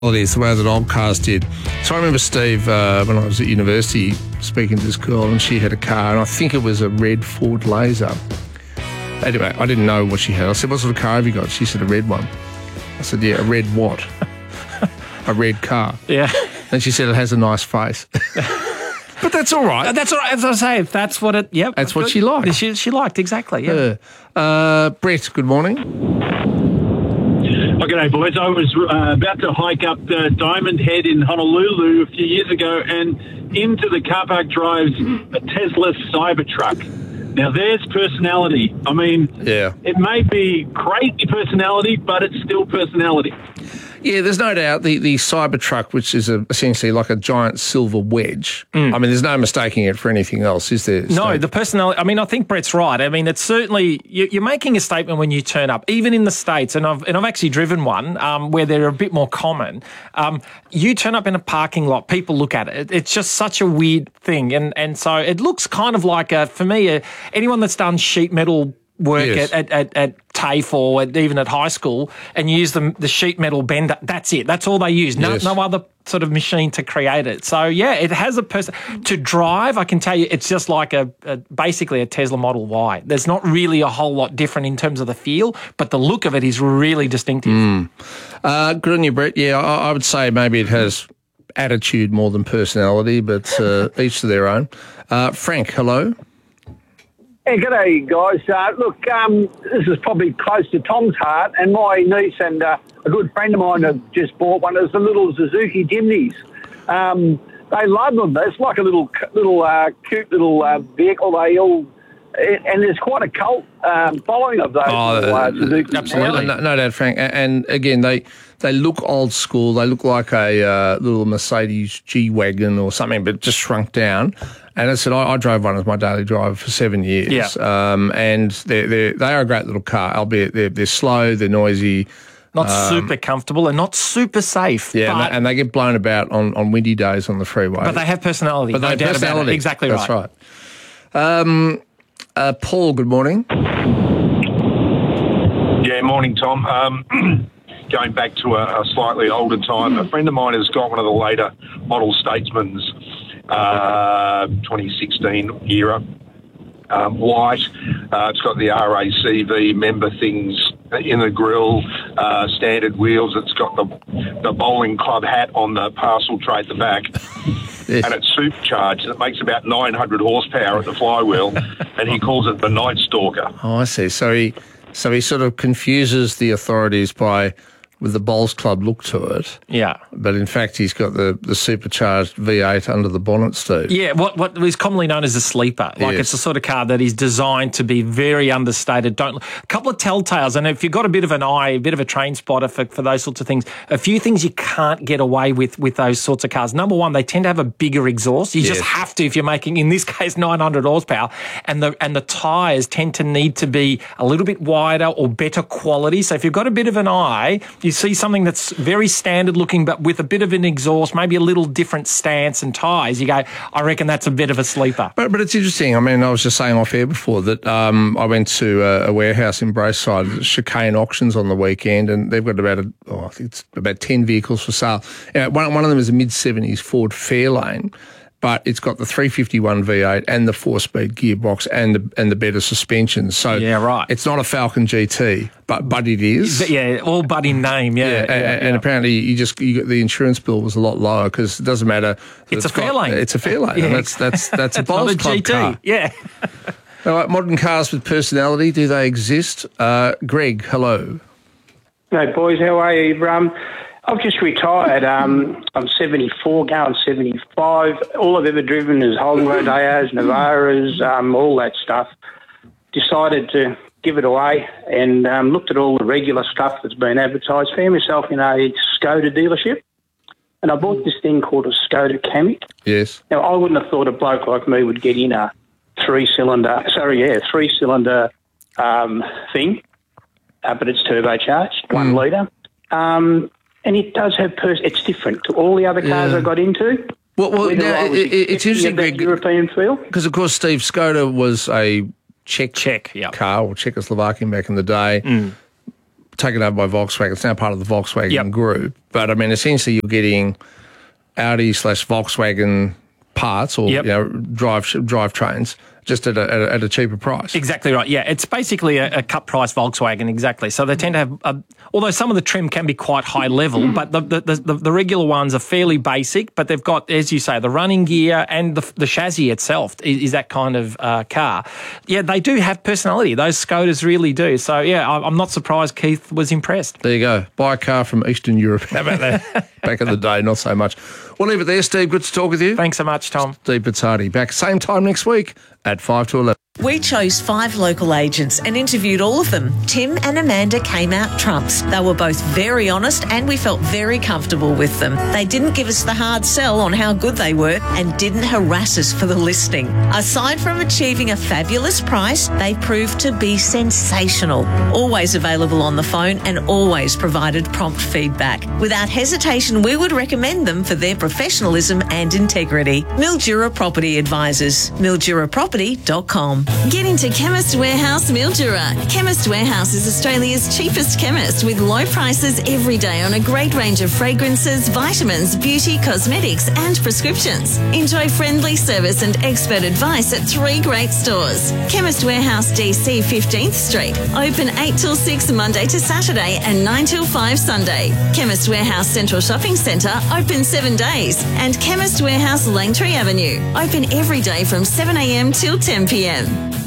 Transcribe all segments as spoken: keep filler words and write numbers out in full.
It's the way that old cars did. So I remember Steve, uh, when I was at university, speaking to this girl, and she had a car, and I think it was a red Ford Laser. Anyway, I didn't know what she had. I said, what sort of car have you got? She said, a red one. I said, yeah, a red what? A red car. Yeah. And she said, it has a nice face. But that's all right. Uh, That's all right. As I say, if that's what it, yep. That's what good. she liked. She, she liked, exactly, yeah. Uh, uh, Brett, good morning. Oh, g'day, boys. I was uh, about to hike up the Diamond Head in Honolulu a few years ago, and into the car park drives a Tesla Cybertruck. Now, there's personality. I mean, Yeah. it may be crazy personality, but it's still personality. Yeah, there's no doubt the, the Cybertruck, which is a, essentially like a giant silver wedge. Mm. I mean, there's no mistaking it for anything else, is there? No, the personality, I mean, I think Brett's right. I mean, it's certainly, you, you're making a statement when you turn up, even in the States, and I've and I've actually driven one um, where they're a bit more common. Um, you turn up in a parking lot, people look at it. It's just such a weird thing. And, and so it looks kind of like, a, for me, a, anyone that's done sheet metal work Yes. at, at, at, at TAFE or at, even at high school and use the, the sheet metal bender. That's it. That's all they use. No, Yes. no other sort of machine to create it. So, yeah, it has a person. To drive, I can tell you, it's just like a, a basically a Tesla Model Y. There's not really a whole lot different in terms of the feel, but the look of it is really distinctive. Mm. Uh, good on you, Brett. Yeah, I, I would say maybe it has attitude more than personality, but uh, each to their own. Uh, Frank, hello. Hey, g'day, guys. Uh, look, um, this is probably close to Tom's heart, and my niece and uh, a good friend of mine have just bought one. It's the little Suzuki Jimneys. Um, they love them. It's like a little, little uh, cute little uh, vehicle. They all, and there's quite a cult um, following of those Oh, little, uh, Suzuki. absolutely. No, no doubt, Frank. And, and again, they they look old school. They look like a uh, little Mercedes G-Wagon or something, but just shrunk down. And I said, I, I drove one as my daily driver for seven years. Yeah. Um, and they're, they're, they are a great little car, albeit they're, they're slow, they're noisy. Not super comfortable and not super safe. Yeah, and but, they, and they get blown about on, on windy days on the freeway. but they have personality. But they no have doubt personality. About it. Exactly That's right. right. Um, uh, Paul, good morning. Yeah, morning, Tom. Um, going back to a, a slightly older time, a friend of mine has got one of the later model Statesman's uh, twenty sixteen era, um, white. Uh, it's got the R A C V member things in the grille, uh, standard wheels. It's got the the bowling club hat on the parcel tray at the back. Yes. And it's supercharged. It makes about nine hundred horsepower at the flywheel, and he calls it the Night Stalker. Oh, I see. So he, so he sort of confuses the authorities by with the Bowls Club look to it. Yeah. But in fact, he's got the, the supercharged V eight under the bonnet, Steve. Yeah, what what is commonly known as a sleeper. Like Yes. it's the sort of car that is designed to be very understated. Don't a couple of telltales, and if you've got a bit of an eye, a bit of a train spotter for, for those sorts of things, a few things you can't get away with with those sorts of cars. Number one, they tend to have a bigger exhaust. You Yes. just have to if you're making, in this case, nine hundred horsepower, and the and the tyres tend to need to be a little bit wider or better quality. So if you've got a bit of an eye, you see something that's very standard looking, but with a bit of an exhaust, maybe a little different stance and tyres, you go, I reckon that's a bit of a sleeper. But but it's interesting. I mean, I was just saying off air before that um, I went to a, a warehouse in Braeside, Chicane Auctions on the weekend, and they've got about a, oh, I think it's about ten vehicles for sale. You know, one one of them is a mid seventies Ford Fairlane, but it's got the three fifty-one V eight and the four-speed gearbox and the and the better suspension. So Yeah, right. it's not a Falcon G T, but but it is. But yeah, all but in name, yeah. Yeah, yeah, and, yeah. and apparently you just you got, the insurance bill was a lot lower because it doesn't matter. It's a got- Fairlane. It's a Fairlane. Yeah. And that's that's that's a It's not Bowls a Club G T. car. Yeah. All right, modern cars with personality, do they exist? Uh, Greg, hello. Hey, boys, how are you? Um, I've just retired. Um, I'm seventy-four, going seventy-five. All I've ever driven is Holden Rodeos, Navaras, um, all that stuff. Decided to give it away and um, looked at all the regular stuff that's been advertised. Found myself in a Skoda dealership, and I bought this thing called a Skoda Kamiq. Yes. Now, I wouldn't have thought a bloke like me would get in a three-cylinder, sorry, yeah, three-cylinder um, thing, uh, but it's turbocharged, one litre. Um, and it does have, pers- it's different to all the other cars Yeah. I got into. Well, well Whether now, I was it, it, it's expecting interesting, a big Greg, European feel. because of course Steve Skoda was a Czech Czech, yeah. car or Czechoslovakian back in the day. taken over by Volkswagen. It's now part of the Volkswagen Yep. group. But, I mean, essentially you're getting Audi slash Volkswagen parts or Yep. you know, drive drivetrains just at a, at a, at a cheaper price. Exactly right. Yeah, it's basically a, a cut price Volkswagen. Exactly. So they tend to have, a, although some of the trim can be quite high level, but the the, the the regular ones are fairly basic. But they've got, as you say, the running gear and the the chassis itself is, is that kind of uh, car. Yeah, they do have personality. Those Skodas really do. So yeah, I, I'm not surprised Keith was impressed. There you go. Buy a car from Eastern Europe. How about that? Back in the day, not so much. We'll leave it there, Steve. Good to talk with you. Thanks so much, Tom. Steve Pizzardi. Back same time next week at five to eleven. We chose five local agents and interviewed all of them. Tim and Amanda came out trumps. They were both very honest and we felt very comfortable with them. They didn't give us the hard sell on how good they were and didn't harass us for the listing. Aside from achieving a fabulous price, they proved to be sensational. Always available on the phone and always provided prompt feedback. Without hesitation, we would recommend them for their professionalism and integrity. Mildura Property Advisors. mildura property dot com. Get into Chemist Warehouse Mildura. Chemist Warehouse is Australia's cheapest chemist with low prices every day on a great range of fragrances, vitamins, beauty, cosmetics and prescriptions. Enjoy friendly service and expert advice at three great stores. Chemist Warehouse D C fifteenth Street. Open eight till six Monday to Saturday and nine till five Sunday. Chemist Warehouse Central Shopping Centre open seven days. And Chemist Warehouse Langtree Avenue. Open every day from seven a m till ten p m.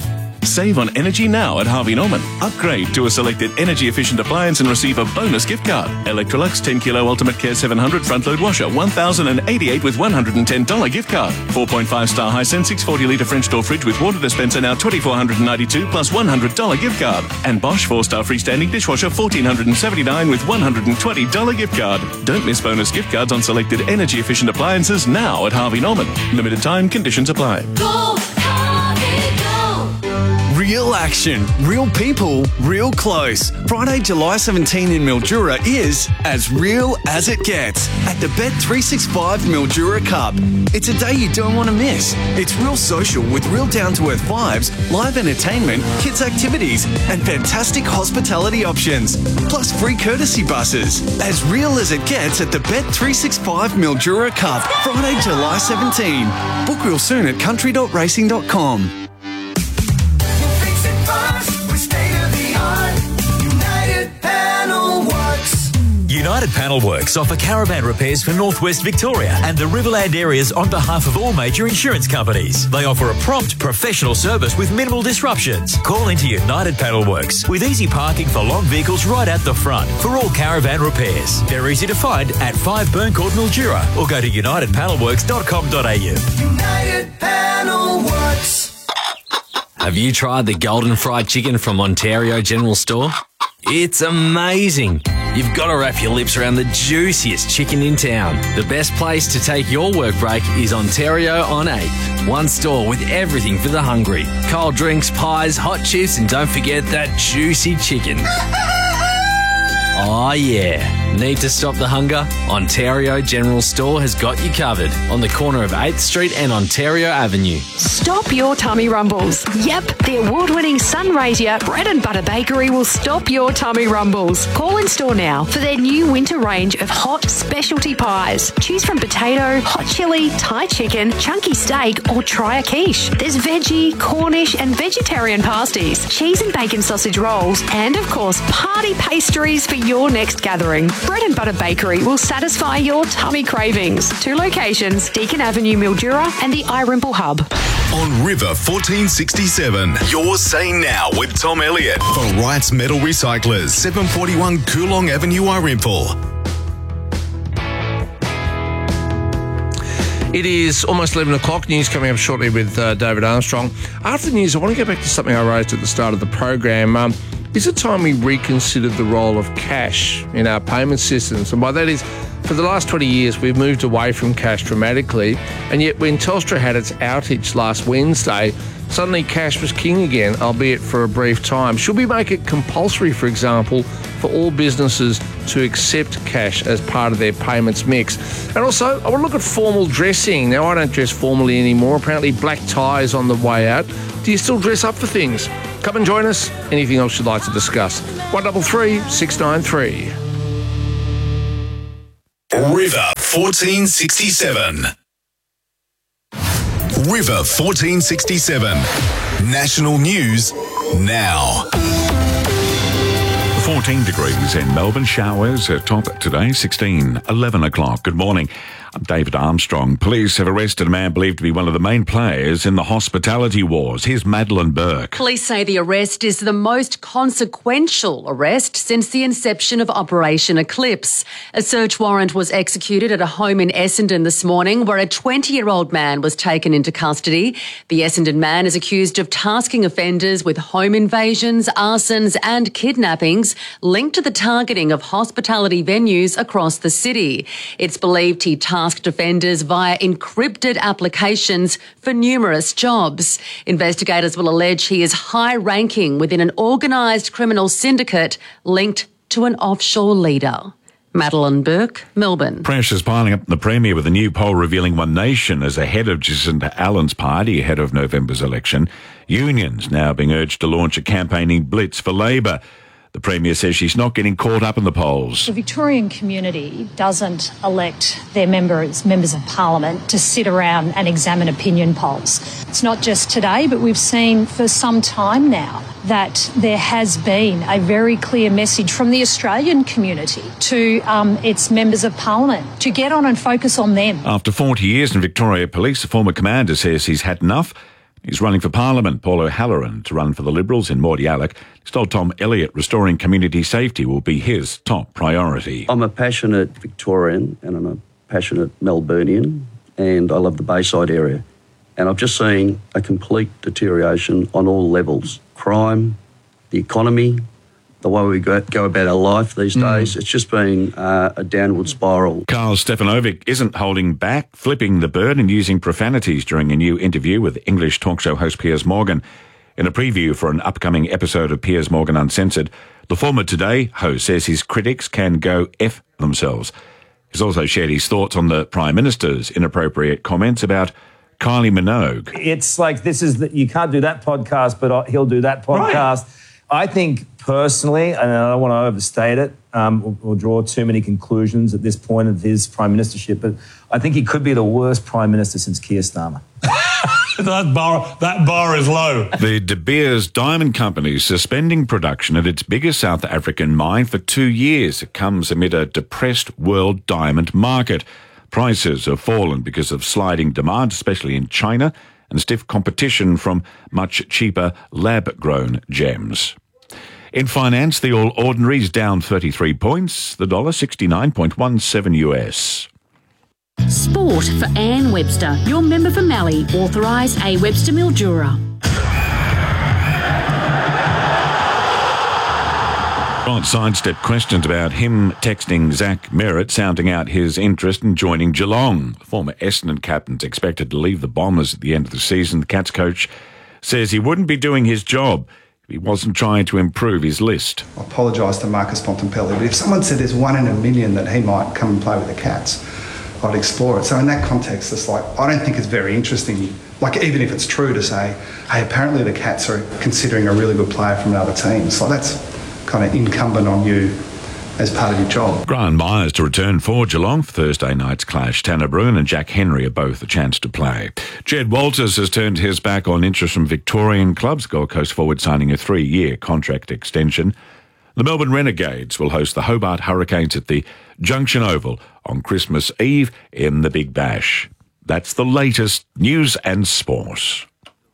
Save on energy now at Harvey Norman. Upgrade to a selected energy-efficient appliance and receive a bonus gift card. Electrolux ten kilo Ultimate Care seven hundred front-load washer, one thousand eighty-eight with one hundred ten dollars gift card. four point five star Hisense six hundred forty litre French door fridge with water dispenser now two thousand four hundred ninety-two plus one hundred dollars gift card. And Bosch four star freestanding dishwasher one thousand four hundred seventy-nine with one hundred twenty dollars gift card. Don't miss bonus gift cards on selected energy-efficient appliances now at Harvey Norman. Limited time, conditions apply. Go, Harvey, go! Real action, real people, real close. Friday, July seventeenth in Mildura is as real as it gets at the Bet three sixty-five Mildura Cup. It's a day you don't want to miss. It's real social with real down-to-earth vibes, live entertainment, kids' activities, and fantastic hospitality options. Plus free courtesy buses. As real as it gets at the Bet three sixty-five Mildura Cup. Friday, July seventeenth. Book real soon at country dot racing dot com. United Panel Works offer caravan repairs for Northwest Victoria and the Riverland areas on behalf of all major insurance companies. They offer a prompt, professional service with minimal disruptions. Call into United Panel Works with easy parking for long vehicles right at the front for all caravan repairs. They're easy to find at five Burncourt Mildura or go to united panel works dot com dot a u. United Panel Works. Have you tried the golden fried chicken from Ontario General Store? It's amazing. You've got to wrap your lips around the juiciest chicken in town. The best place to take your work break is Ontario on eighth. One store with everything for the hungry. Cold drinks, pies, hot chips, and don't forget that juicy chicken. Oh yeah. Need to stop the hunger? Ontario General Store has got you covered on the corner of eighth Street and Ontario Avenue. Stop your tummy rumbles. Yep, the award-winning Sunraysia Bread and Butter Bakery will stop your tummy rumbles. Call in store now for their new winter range of hot specialty pies. Choose from potato, hot chili, Thai chicken, chunky steak, or try a quiche. There's veggie, Cornish, and vegetarian pasties, cheese and bacon sausage rolls, and of course, party pastries for your next gathering. Bread and Butter Bakery will satisfy your tummy cravings. Two locations, Deakin Avenue, Mildura, and the iRimple Hub. On River fourteen sixty-seven, you're saying now with Tom Elliott for Wright's Metal Recyclers, seven forty-one Coolong Avenue, iRimple. It is almost eleven o'clock. News coming up shortly with uh, David Armstrong. After the news, I want to go back to something I raised at the start of the program. Um, is it time we reconsidered the role of cash in our payment systems? And by that is, for the last twenty years, we've moved away from cash dramatically. And yet when Telstra had its outage last Wednesday, suddenly cash was king again, albeit for a brief time. Should we make it compulsory, for example, for all businesses to accept cash as part of their payments mix? And also, I want to look at formal dressing. Now, I don't dress formally anymore. Apparently, black tie is on the way out. Do you still dress up for things? Come and join us. Anything else you'd like to discuss? one double three six nine three. River fourteen sixty-seven. River fourteen sixty-seven. National news now. fourteen degrees in Melbourne. Showers at top today, sixteen, eleven o'clock. Good morning. I'm David Armstrong. Police have arrested a man believed to be one of the main players in the hospitality wars. Here's Madeline Burke. Police say the arrest is the most consequential arrest since the inception of Operation Eclipse. A search warrant was executed at a home in Essendon this morning where a twenty-year-old man was taken into custody. The Essendon man is accused of tasking offenders with home invasions, arsons and kidnappings linked to the targeting of hospitality venues across the city. It's believed he tasked offenders via encrypted applications for numerous jobs. Investigators will allege he is high-ranking within an organised criminal syndicate linked to an offshore leader. Madeline Burke, Melbourne. Pressure's piling up in the Premier with a new poll revealing One Nation as ahead of Jacinta Allen's party ahead of November's election. Unions now being urged to launch a campaigning blitz for Labor. The Premier says she's not getting caught up in the polls. The Victorian community doesn't elect their members, members of Parliament, to sit around and examine opinion polls. It's not just today, but we've seen for some time now that there has been a very clear message from the Australian community to um, its members of Parliament to get on and focus on them. After forty years in Victoria Police, the former commander says he's had enough. He's running for Parliament. Paul O'Halloran to run for the Liberals in Mordialloc. He's told Tom Elliott restoring community safety will be his top priority. I'm a passionate Victorian and I'm a passionate Melburnian and I love the Bayside area. And I've just seen a complete deterioration on all levels. Crime, the economy, the way we go, go about our life these days. Mm. It's just been uh, a downward spiral. Karl Stefanovic isn't holding back, flipping the bird and using profanities during a new interview with English talk show host Piers Morgan. In a preview for an upcoming episode of Piers Morgan Uncensored, the former Today host says his critics can go F themselves. He's also shared his thoughts on the Prime Minister's inappropriate comments about Kylie Minogue. It's like, this is the, you can't do that podcast, but he'll do that podcast. Right. I think personally, and I don't want to overstate it um, or, or draw too many conclusions at this point of his prime ministership, but I think he could be the worst prime minister since Keir Starmer. that bar, that bar is low. The De Beers Diamond Company is suspending production at its biggest South African mine for two years. It comes amid a depressed world diamond market. Prices have fallen because of sliding demand, especially in China, and stiff competition from much cheaper lab-grown gems. In finance, the All Ordinaries down thirty-three points, the dollar sixty-nine point one seven U S. Sport for Anne Webster, your member for Mallee, authorised A Webster Mildura. Right, sidestep questions about him texting Zach Merritt, sounding out his interest in joining Geelong. The former Essendon captain's expected to leave the Bombers at the end of the season. The Cats coach says he wouldn't be doing his job if he wasn't trying to improve his list. I apologise to Marcus Bontempelli, but if someone said there's one in a million that he might come and play with the Cats, I'd explore it. So in that context, it's like, I don't think it's very interesting, like even if it's true to say, hey, apparently the Cats are considering a really good player from another team. So that's kind of incumbent on you as part of your job. Grant Myers to return for Geelong for Thursday night's clash. Tanner Bruin and Jack Henry are both a chance to play. Jed Walters has turned his back on interest from Victorian clubs. Gold Coast forward signing a three-year contract extension. The Melbourne Renegades will host the Hobart Hurricanes at the Junction Oval on Christmas Eve in the Big Bash. That's the latest news and sport.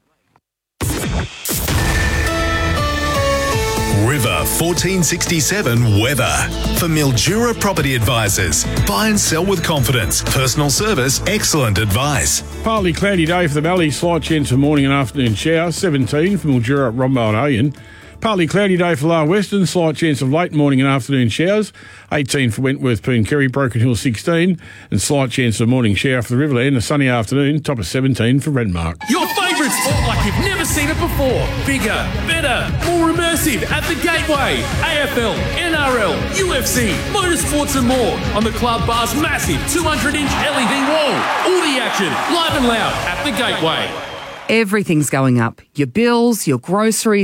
River fourteen sixty-seven weather. For Mildura Property Advisors. Buy and sell with confidence. Personal service, excellent advice. Partly cloudy day for the Valley. Slight chance of morning and afternoon showers. seventeen for Mildura, Rombo and Oyen. Partly cloudy day for Lower Western. Slight chance of late morning and afternoon showers. eighteen for Wentworth, Poonkerry, Broken Hill sixteen. And slight chance of morning shower for the Riverland. A sunny afternoon. Top of seventeen for Renmark. Your favourite sport like you've never seen it before. Bigger, better, more immersive at the Gateway. A F L, N R L, U F C, motorsports and more on the Club Bar's massive two hundred inch L E D wall. All the action, live and loud at the Gateway. Everything's going up. Your bills, your groceries and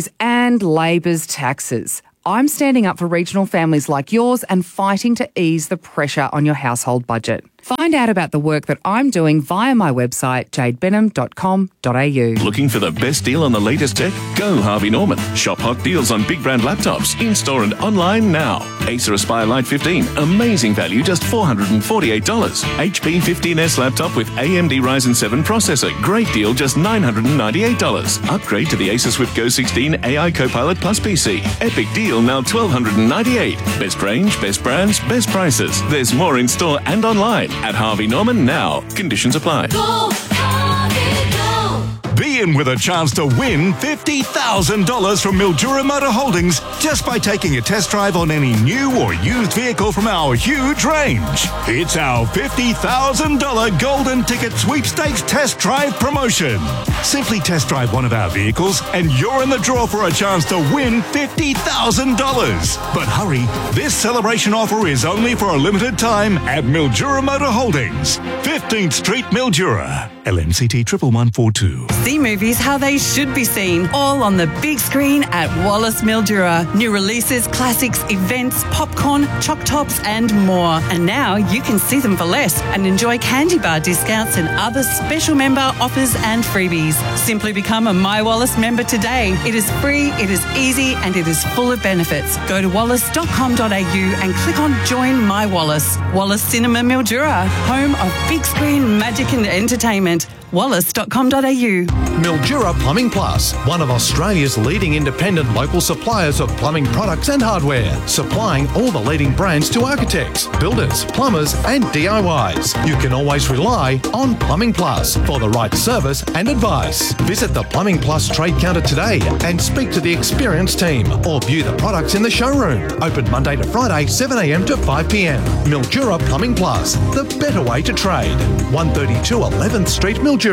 and Labor's taxes. I'm standing up for regional families like yours and fighting to ease the pressure on your household budget. Find out about the work that I'm doing via my website, jade benham dot com dot a u. Looking for the best deal on the latest tech? Go Harvey Norman. Shop hot deals on big brand laptops, in-store and online now. Acer Aspire Lite fifteen, amazing value, just four hundred forty-eight dollars. H P fifteen S laptop with A M D Ryzen seven processor, great deal, just nine hundred ninety-eight dollars. Upgrade to the Acer Swift Go sixteen A I Copilot Plus P C. Epic deal, now one thousand two hundred ninety-eight dollars. Best range, best brands, best prices. There's more in store and online at Harvey Norman now. Conditions apply. Go, Harvey, go. Be in with a chance to win fifty thousand dollars from Mildura Motor Holdings just by taking a test drive on any new or used vehicle from our huge range. It's our fifty thousand dollars Golden Ticket Sweepstakes Test Drive promotion. Simply test drive one of our vehicles and you're in the draw for a chance to win fifty thousand dollars. But hurry, this celebration offer is only for a limited time at Mildura Motor Holdings, fifteenth Street, Mildura. L M C T one one one four two. See movies how they should be seen, all on the big screen at Wallace Mildura. New releases, classics, events, popcorn, choc tops and more. And now you can see them for less and enjoy candy bar discounts and other special member offers and freebies. Simply become a My Wallace member today. It is free, it is easy and it is full of benefits. Go to wallace dot com dot a u and click on Join My Wallace. Wallace Cinema Mildura, home of big screen magic and entertainment. wallace dot com dot a u. Mildura Plumbing Plus, one of Australia's leading independent local suppliers of plumbing products and hardware, supplying all the leading brands to architects, builders, plumbers and D I Ys. You can always rely on Plumbing Plus for the right service and advice. Visit the Plumbing Plus trade counter today and speak to the experienced team or view the products in the showroom. Open Monday to Friday, seven a m to five p m. Mildura Plumbing Plus, the better way to trade. one thirty-two eleventh Street, Mildura.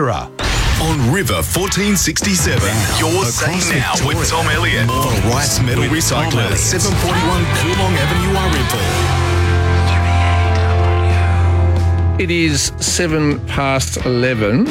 On River fourteen sixty-seven, you're saying now with Tom Elliott for Rice Metal Recyclers, seven forty-one Coolong Avenue, Aripal. It is seven past eleven.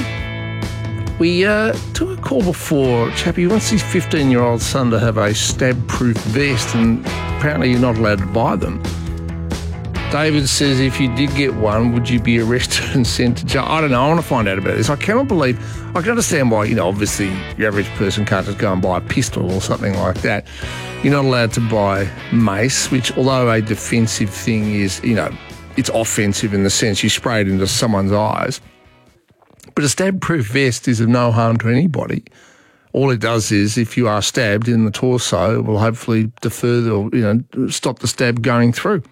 We uh, took a call before. Chappie wants his fifteen-year-old son to have a stab-proof vest, and apparently you're not allowed to buy them. David says, if you did get one, would you be arrested and sent to jail? I don't know. I want to find out about this. I cannot believe... I can understand why, you know, obviously your average person can't just go and buy a pistol or something like that. You're not allowed to buy mace, which, although a defensive thing is, you know, it's offensive in the sense you spray it into someone's eyes. But a stab-proof vest is of no harm to anybody. All it does is, if you are stabbed in the torso, it will hopefully defer or, you know, stop the stab going through.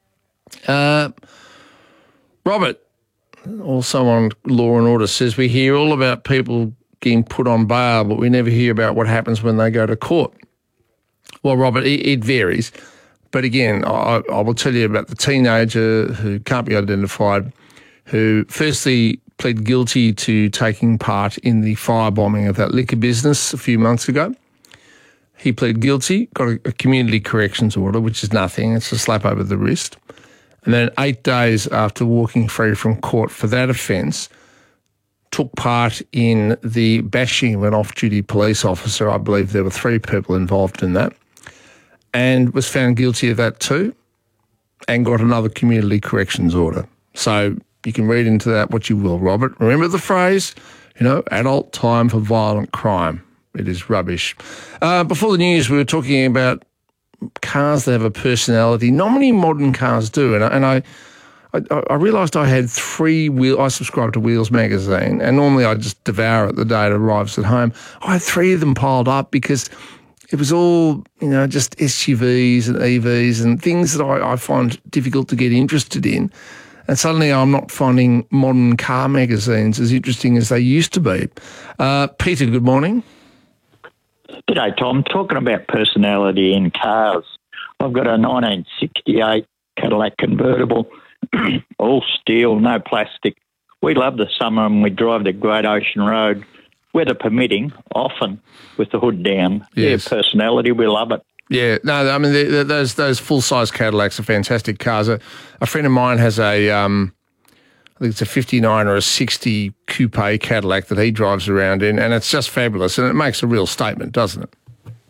Uh, Robert, also on Law and Order, says we hear all about people getting put on bail, but we never hear about what happens when they go to court. Well, Robert, it, it varies. But again, I, I will tell you about the teenager who can't be identified, who firstly pled guilty to taking part in the firebombing of that liquor business a few months ago. He pled guilty, got a, a community corrections order, which is nothing. It's a slap over the wrist. And then eight days after walking free from court for that offence, took part in the bashing of an off-duty police officer. I believe there were three people involved in that, and was found guilty of that too, and got another community corrections order. So you can read into that what you will, Robert. Remember the phrase, you know, adult time for violent crime. It is rubbish. Uh, before the news, we were talking about cars that have a personality. Not many modern cars do, and I, and I, I, I realised I had three wheel. I subscribe to Wheels magazine, and normally I just devour it the day it arrives at home. I had three of them piled up because it was all, you know, just S U Vs and E Vs and things that I, I find difficult to get interested in. And suddenly I'm not finding modern car magazines as interesting as they used to be. Uh, Peter, good morning. G'day, Tom. Talking about personality in cars, I've got a nineteen sixty-eight Cadillac convertible, all steel, no plastic. We love the summer and we drive the Great Ocean Road, weather permitting, often with the hood down. Yes. Yeah, personality, we love it. Yeah, no, I mean, the, the, those those full-size Cadillacs are fantastic cars. A, a friend of mine has a, um, I think it's a fifty-nine or a sixty coupe Cadillac that he drives around in, and it's just fabulous, and it makes a real statement, doesn't it?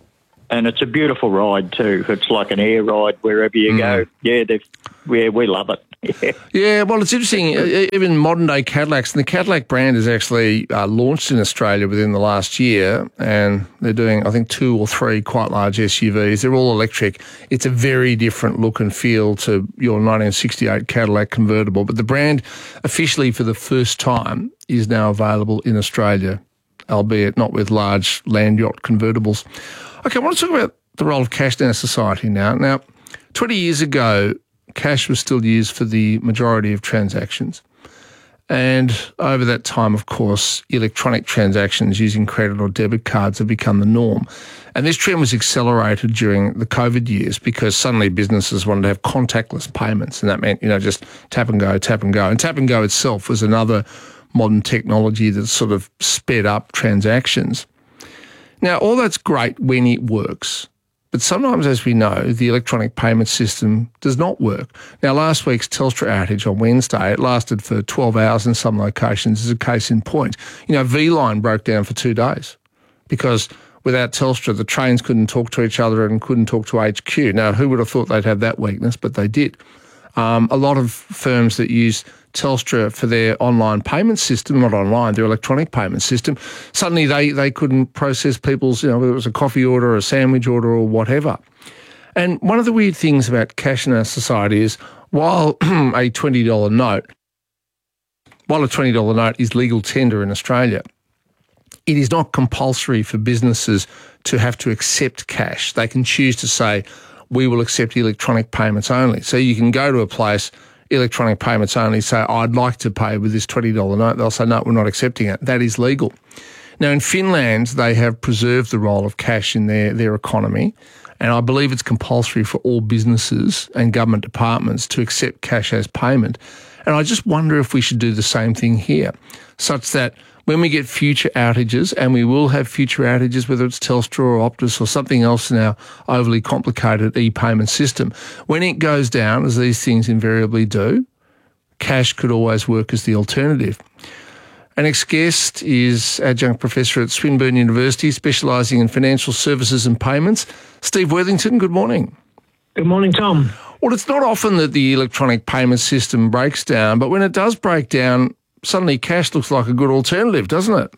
and it's a beautiful ride too. It's like an air ride wherever you mm. go. Yeah, they've, yeah, we love it. Yeah. yeah, well, it's interesting. Even modern-day Cadillacs, and the Cadillac brand is actually uh, launched in Australia within the last year, and they're doing, I think, two or three quite large S U Vs. They're all electric. It's a very different look and feel to your nineteen sixty-eight Cadillac convertible, but the brand officially for the first time is now available in Australia, albeit not with large land yacht convertibles. Okay, I want to talk about the role of cash in our society now. Now, twenty years ago, cash was still used for the majority of transactions. And over that time, of course, electronic transactions using credit or debit cards have become the norm. And this trend was accelerated during the COVID years because suddenly businesses wanted to have contactless payments. And that meant, you know, just tap and go, tap and go. And tap and go itself was another modern technology that sort of sped up transactions. Now, all that's great when it works. But sometimes, as we know, the electronic payment system does not work. Now, last week's Telstra outage on Wednesday, it lasted for twelve hours in some locations, is a case in point. You know, V-Line broke down for two days because without Telstra, the trains couldn't talk to each other and couldn't talk to H Q. Now, who would have thought they'd have that weakness? But they did. Um, a lot of firms that use Telstra for their online payment system, not online, their electronic payment system, suddenly they, they couldn't process people's, you know, whether it was a coffee order or a sandwich order or whatever. And one of the weird things about cash in our society is while a twenty dollar note, while a twenty dollar note is legal tender in Australia, it is not compulsory for businesses to have to accept cash. They can choose to say, we will accept electronic payments only. So you can go to a place, electronic payments only, say, I'd like to pay with this twenty dollar note. They'll say, no, we're not accepting it. That is legal. Now, in Finland, they have preserved the role of cash in their, their economy, and I believe it's compulsory for all businesses and government departments to accept cash as payment. And I just wonder if we should do the same thing here, such that when we get future outages, and we will have future outages, whether it's Telstra or Optus or something else in our overly complicated e-payment system, when it goes down, as these things invariably do, cash could always work as the alternative. Our next guest is adjunct professor at Swinburne University, specialising in financial services and payments, Steve Worthington. Good morning. Good morning, Tom. Well, it's not often that the electronic payment system breaks down, but when it does break down, suddenly cash looks like a good alternative, doesn't it?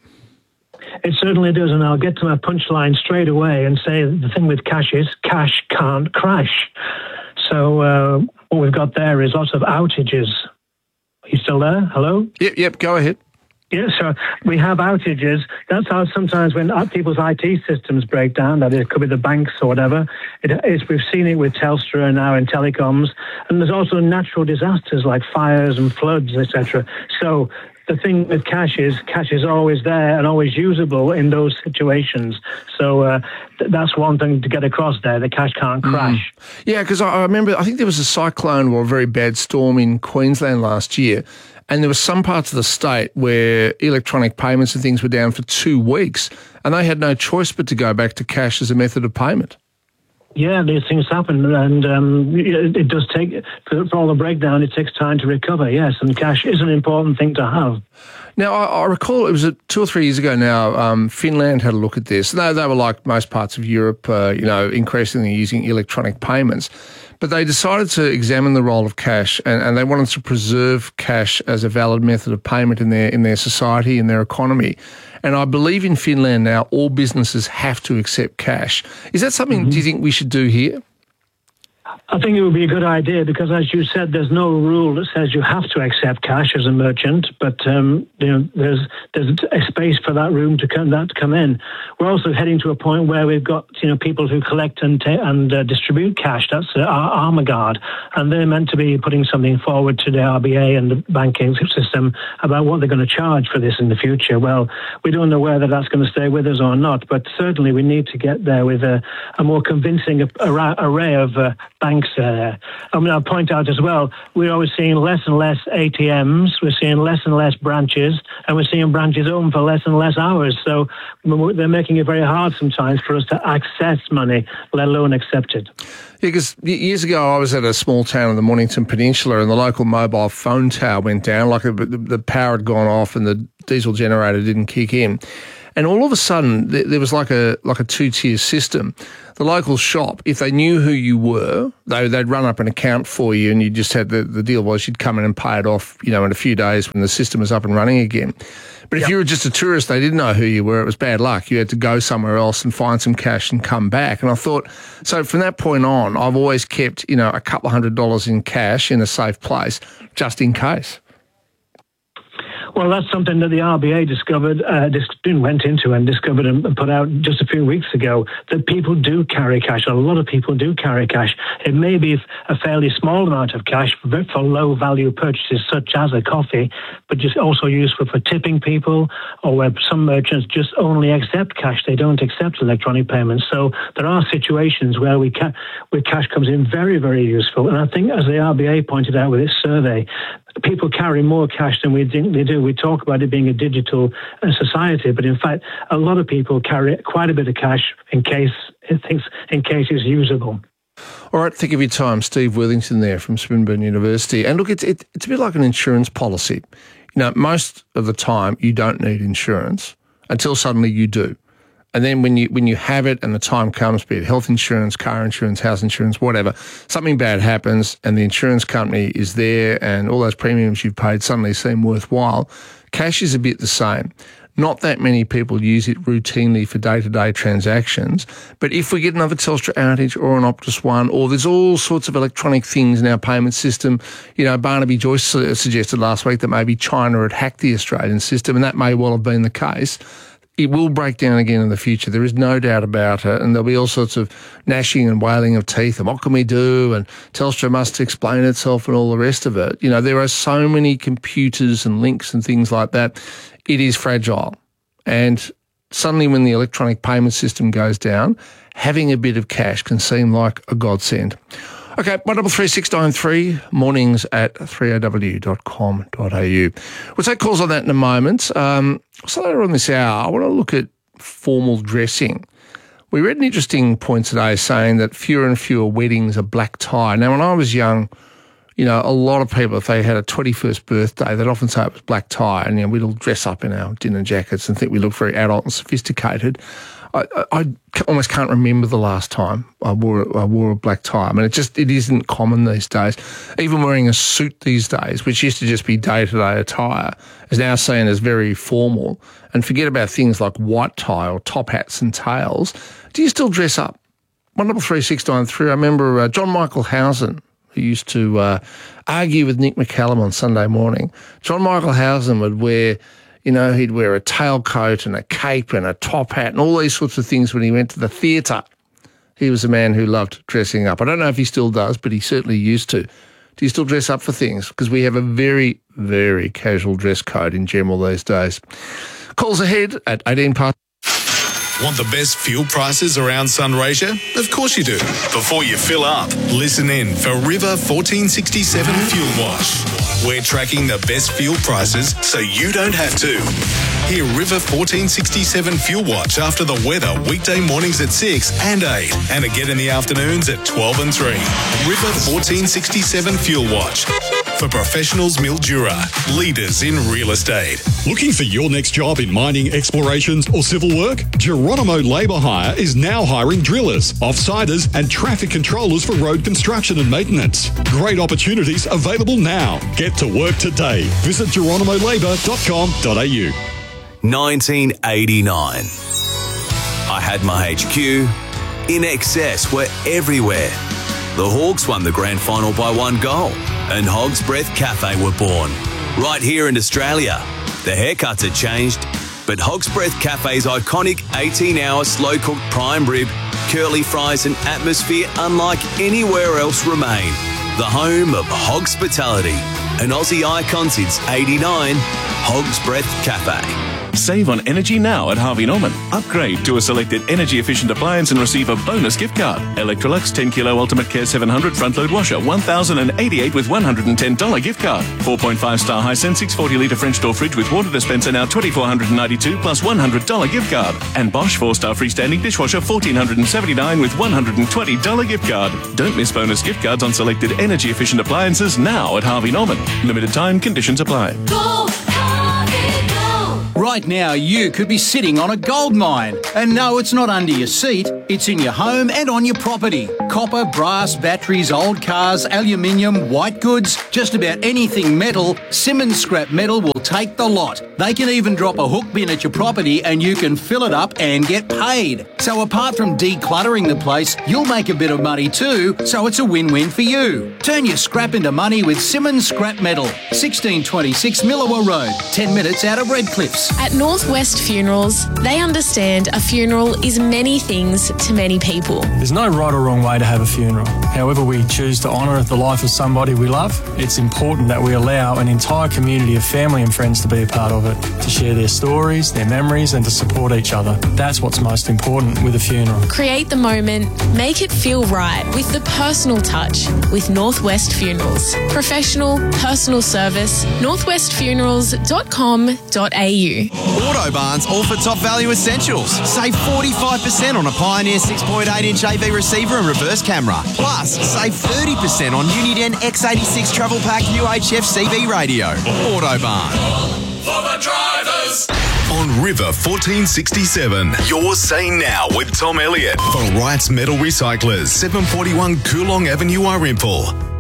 It certainly does, and I'll get to my punchline straight away and say the thing with cash is cash can't crash. So uh, what we've got there is lots of outages. Are you still there? Hello? Yep, yep, go ahead. Yeah, so we have outages. That's how sometimes when people's I T systems break down, that it could be the banks or whatever, it is, we've seen it with Telstra and now in telecoms. And there's also natural disasters like fires and floods, et cetera. So the thing with cash is cash is always there and always usable in those situations. So uh, th- that's one thing to get across there, the cash can't crash. Mm. Yeah, because I, I remember, I think there was a cyclone or a very bad storm in Queensland last year, and there were some parts of the state where electronic payments and things were down for two weeks, and they had no choice but to go back to cash as a method of payment. Yeah, these things happen, and um, it, it does take, for, for all the breakdown, it takes time to recover, yes, and cash is an important thing to have. Now, I, I recall it was uh, two or three years ago now, um, Finland had a look at this. They, they were like most parts of Europe, uh, you know, increasingly using electronic payments. But they decided to examine the role of cash, and, and they wanted to preserve cash as a valid method of payment in their in their society, in their economy. And I believe in Finland now, all businesses have to accept cash. Is that something, mm-hmm. do you think we should do here? I think it would be a good idea because, as you said, there's no rule that says you have to accept cash as a merchant, but um, you know, there's there's a space for that room to come that to come in. We're also heading to a point where we've got you know people who collect and ta- and uh, distribute cash. That's uh, our Armaguard, and they're meant to be putting something forward to the R B A and the banking system about what they're going to charge for this in the future. Well, we don't know whether that's going to stay with us or not, but certainly we need to get there with a, a more convincing array of uh, banks. Uh, I mean, I'll point out as well, we're always seeing less and less A T Ms, we're seeing less and less branches, and we're seeing branches open for less and less hours. So they're making it very hard sometimes for us to access money, let alone accept it. Yeah, because years ago I was at a small town in the Mornington Peninsula and the local mobile phone tower went down, like the, the power had gone off and the diesel generator didn't kick in. And all of a sudden, there, there was like a like a two-tier system. The local shop, if they knew who you were, they, they'd run up an account for you, and you just had the, the deal was you'd come in and pay it off, you know, in a few days when the system was up and running again. But if Yep. you were just a tourist, they didn't know who you were. It was bad luck. You had to go somewhere else and find some cash and come back. And I thought, so from that point on, I've always kept, you know, a couple of hundred dollars in cash in a safe place just in case. Well, that's something that the R B A discovered, uh, dis- went into and discovered and put out just a few weeks ago, that people do carry cash. A lot of people do carry cash. It may be a fairly small amount of cash for, for low-value purchases, such as a coffee, but just also used for, for tipping people, or where some merchants just only accept cash. They don't accept electronic payments. So there are situations where we ca- where cash comes in very, very useful. And I think, as the R B A pointed out with its survey, people carry more cash than we think they do. We talk about it being a digital uh, society, but in fact, a lot of people carry quite a bit of cash in case it thinks, in case it's usable. All right, think of your time. Steve Worthington there from Swinburne University. And look, it's it, it's a bit like an insurance policy. You know, most of the time you don't need insurance until suddenly you do. And then when you when you have it and the time comes, be it health insurance, car insurance, house insurance, whatever, something bad happens and the insurance company is there and all those premiums you've paid suddenly seem worthwhile. Cash is a bit the same. Not that many people use it routinely for day-to-day transactions, but if we get another Telstra outage or an Optus One, or there's all sorts of electronic things in our payment system, you know, Barnaby Joyce suggested last week that maybe China had hacked the Australian system, and that may well have been the case. It will break down again in the future. There is no doubt about it. And there'll be all sorts of gnashing and wailing of teeth. And what can we do? And Telstra must explain itself and all the rest of it. You know, there are so many computers and links and things like that. It is fragile. And suddenly when the electronic payment system goes down, having a bit of cash can seem like a godsend. Okay, one double three six nine three, mornings at three o w dot com dot a u. We'll take calls on that in a moment. Um, so later on this hour, I want to look at formal dressing. We read an interesting point today saying that fewer and fewer weddings are black tie. Now, when I was young, you know, a lot of people, if they had a twenty-first birthday, they'd often say it was black tie, and, you know, we'd all dress up in our dinner jackets and think we looked very adult and sophisticated. I, I almost can't remember the last time I wore I wore a black tie. I mean, it just it isn't common these days. Even wearing a suit these days, which used to just be day-to-day attire, is now seen as very formal. And forget about things like white tie or top hats and tails. Do you still dress up? One double three six nine three. I remember uh, John Michael Housen, who used to uh, argue with Nick McCallum on Sunday morning. John Michael Housen would wear. You know, he'd wear a tailcoat and a cape and a top hat and all these sorts of things when he went to the theatre. He was a man who loved dressing up. I don't know if he still does, but he certainly used to. Do you still dress up for things? Because we have a very, very casual dress code in general these days. Calls ahead at eighteen past. Want the best fuel prices around Sunraysia? Of course you do. Before you fill up, listen in for River fourteen sixty-seven Fuel Watch. We're tracking the best fuel prices so you don't have to. Hear River fourteen sixty-seven Fuel Watch after the weather weekday mornings at six and eight, and again in the afternoons at twelve and three. River fourteen sixty-seven Fuel Watch. For professionals Mildura, leaders in real estate. Looking for your next job in mining, explorations or civil work? Geronimo Labour Hire is now hiring drillers, offsiders and traffic controllers for road construction and maintenance. Great opportunities available now. Get to work today. Visit geronimo labour dot com dot a u. nineteen eighty-nine. I had my H Q. In Excess were everywhere. The Hawks won the grand final by one goal, and Hog's Breath Cafe were born. Right here in Australia. The haircuts had changed, but Hog's Breath Cafe's iconic eighteen-hour slow-cooked prime rib, curly fries and atmosphere unlike anywhere else remain. The home of Hogspitality, an Aussie icon since eighty-nine, Hog's Breath Cafe. Save on energy now at Harvey Norman. Upgrade to a selected energy-efficient appliance and receive a bonus gift card. Electrolux ten kilo Ultimate Care seven hundred front-load washer, one thousand eighty-eight with one hundred ten dollars gift card. four point five star Hisense six hundred forty litre French door fridge with water dispenser now two thousand four hundred ninety-two dollars plus one hundred dollars gift card. And Bosch four star freestanding dishwasher one thousand four hundred seventy-nine dollars with one hundred twenty dollars gift card. Don't miss bonus gift cards on selected energy-efficient appliances now at Harvey Norman. Limited time, conditions apply. Go, Harvey, go! Right now, you could be sitting on a gold mine. And no, it's not under your seat, it's in your home and on your property. Copper, brass, batteries, old cars, aluminium, white goods, just about anything metal, Simmons Scrap Metal will take the lot. They can even drop a hook bin at your property and you can fill it up and get paid. So apart from decluttering the place, you'll make a bit of money too, so it's a win-win for you. Turn your scrap into money with Simmons Scrap Metal, sixteen twenty-six Millawa Road, ten minutes out of Redcliffs. At Northwest Funerals, they understand a funeral is many things to many people. There's no right or wrong way to have a funeral. However we choose to honour the life of somebody we love, it's important that we allow an entire community of family and friends to be a part of it, to share their stories, their memories and to support each other. That's what's most important with a funeral. Create the moment, make it feel right with the personal touch with Northwest Funerals. Professional, personal service, northwest funerals dot com dot a u. Autobarn's all for top value essentials. Save forty-five percent on a Pioneer six point eight inch A V receiver and reverse camera. Plus, save thirty percent on Uniden X eighty-six Travel Pack U H F C B radio. Autobarn. For the drivers. On River fourteen sixty-seven, you're saying now with Tom Elliott for Wright's Metal Recyclers, seven forty-one Coolong Avenue, Irimple.